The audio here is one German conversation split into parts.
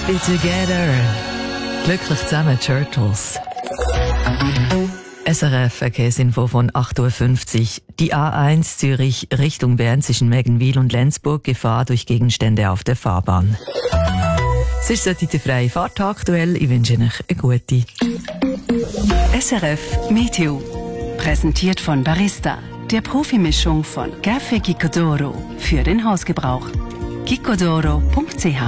Be together. Glücklich zusammen, Turtles. SRF Verkehrsinfo von 8.50 Uhr. Die A1 Zürich Richtung Bern zwischen Meggenwil und Lenzburg, Gefahr durch Gegenstände auf der Fahrbahn. Sonst sollte die freie Fahrt aktuell. Ich wünsche euch eine gute. SRF Meteo. Präsentiert von Barista, der Profimischung von Café Gicodoro für den Hausgebrauch. gicodoro.ch.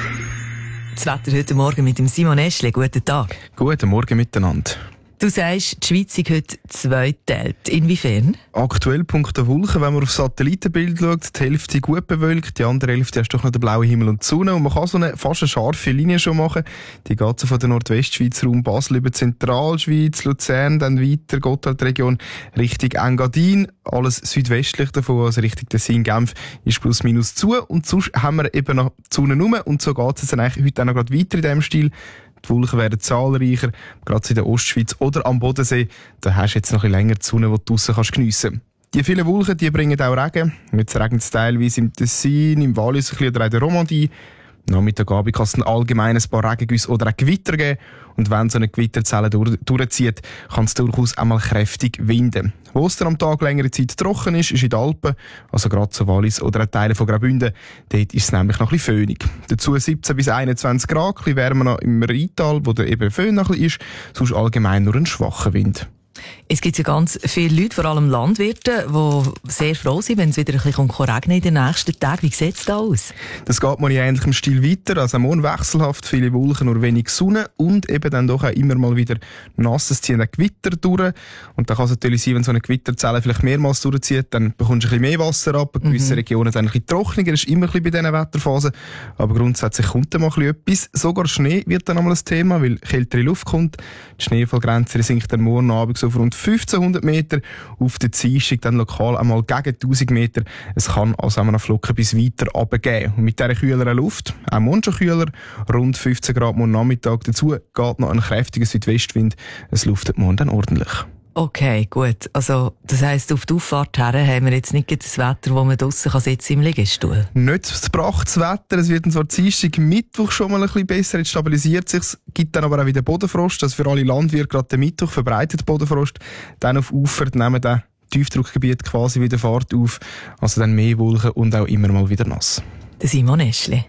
Das Wetter heute Morgen mit dem Simon Eschle. Guten Tag. Guten Morgen miteinander. Du sagst, die Schweiz ist heute zweiteilt. Inwiefern? Aktuell punkto Wolken, wenn man auf Satellitenbild schaut, die Hälfte gut bewölkt, die andere Hälfte hast doch noch den blauen Himmel und die Sonne. Und man kann so fast eine scharfe Linie schon machen. Die geht so von der Nordwestschweiz Raum Basel über Zentralschweiz, Luzern, dann weiter Gotthardregion Richtung Engadin. Alles südwestlich davon, also Richtung Tessin, Genf, ist plus minus zu. Und sonst haben wir eben noch die Sonne rum. Und so geht es dann eigentlich heute auch noch gerade weiter in diesem Stil. Die Wolken werden zahlreicher, gerade in der Ostschweiz oder am Bodensee. Da hast du jetzt noch ein bisschen länger die Sonne, die du draussen geniessen kannst. Die vielen Wolken, die bringen auch Regen. Jetzt regnet es teilweise im Tessin, im Wallis ein bisschen oder auch in der Romandie. Nachmittagabend kann es allgemein ein paar Regengüsse oder auch Gewitter geben. Und wenn so eine Gewitterzelle durchzieht, kann es durchaus einmal kräftig winden. Wo es dann am Tag längere Zeit trocken ist in den Alpen, also gerade so Wallis oder auch Teile von Graubünden. Dort ist es nämlich noch ein bisschen föhnig. Dazu 17 bis 21 Grad, ein bisschen wärmer noch im Rheintal, wo der eben Föhn noch ein bisschen ist, sonst allgemein nur ein schwacher Wind. Es gibt ja ganz viele Leute, vor allem Landwirte, die sehr froh sind, wenn es wieder ein bisschen regnen in den nächsten Tagen. Wie sieht es da aus? Das geht morgen in ähnlichem Stil weiter. Also morgen wechselhaft, viele Wolken, nur wenig Sonne und eben dann doch auch immer mal wieder nasses ziehende Gewitter durch. Und da kann es natürlich sein, wenn so eine Gewitterzelle vielleicht mehrmals durchzieht, dann bekommst du ein bisschen mehr Wasser ab. In gewissen Regionen dann ein bisschen trockener. Das ist immer ein bisschen bei diesen Wetterphasen. Aber grundsätzlich kommt dann mal ein bisschen etwas. Sogar Schnee wird dann einmal ein Thema, weil kältere Luft kommt. Die Schneefallgrenze sinkt dann morgen Abend so auf rund 1500 Meter, auf der Dienstag dann lokal einmal gegen 1000 Meter. Es kann also auch noch Flocken bis weiter runtergehen. Und mit dieser kühleren Luft, auch morgen schon kühler, rund 15 Grad morgen Nachmittag, dazu geht noch ein kräftiger Südwestwind. Es luftet morgen dann ordentlich. Okay, gut. Also, das heisst, auf die Auffahrt her haben wir jetzt nicht das Wetter, wo man draussen sitzen im Liegestuhl. Nicht das brachtes Wetter. Es wird zwar Dienstag, Mittwoch schon mal ein bisschen besser. Jetzt stabilisiert sich. Es gibt dann aber auch wieder Bodenfrost. Also für alle Landwirte gerade der Mittwoch verbreitet Bodenfrost. Dann auf Ufer nehmen der Tiefdruckgebiet quasi wieder Fahrt auf. Also dann mehr Wolken und auch immer mal wieder nass. Der Simon Eschle.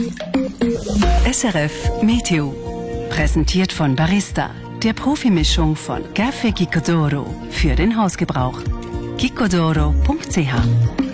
SRF Meteo. Präsentiert von Barista, der Profimischung von Café Gicodoro für den Hausgebrauch. gicodoro.ch